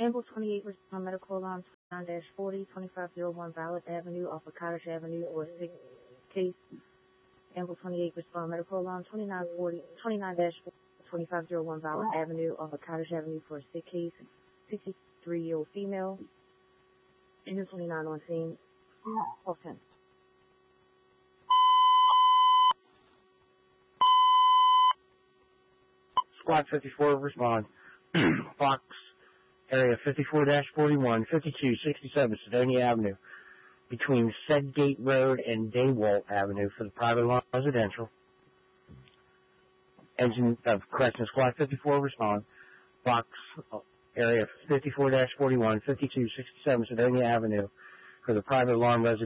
Amble 28 respond medical alarm 29-40, 2501 Violet Avenue off of Cottage Avenue or sick case. Amble 28 respond medical alarm 29-2501 Violet Avenue off of Cottage Avenue for a sick case. 63-year-old female. Engine 29 on scene. Off 10. Squad 54 respond. Fox area 54-41, 5267 Sedonia Avenue, between Sedgate Road and Daywalt Avenue for the private lawn residential. Engine of Correction Squad 54 respond. Fox area 54-41, 5267 Sedonia Avenue for the private alarm residential.